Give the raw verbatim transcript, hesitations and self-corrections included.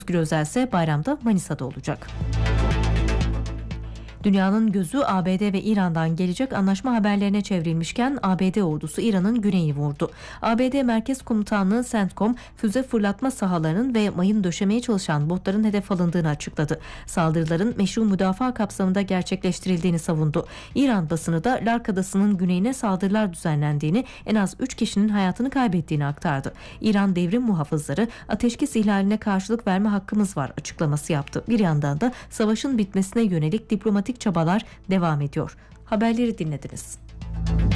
Özgür Özel ise bayramda Manisa'da olacak. Dünyanın gözü A B D ve İran'dan gelecek anlaşma haberlerine çevrilmişken A B D ordusu İran'ın güneyi vurdu. A B D Merkez Komutanlığı CENTCOM füze fırlatma sahalarının ve mayın döşemeye çalışan botların hedef alındığını açıkladı. Saldırıların meşru müdafaa kapsamında gerçekleştirildiğini savundu. İran basını da Lark Adası'nın güneyine saldırılar düzenlendiğini, en az üç kişinin hayatını kaybettiğini aktardı. İran devrim muhafızları ateşkes ihlaline karşılık verme hakkımız var açıklaması yaptı. Bir yandan da savaşın bitmesine yönelik diplomatik çabalar devam ediyor. Haberleri dinlediniz.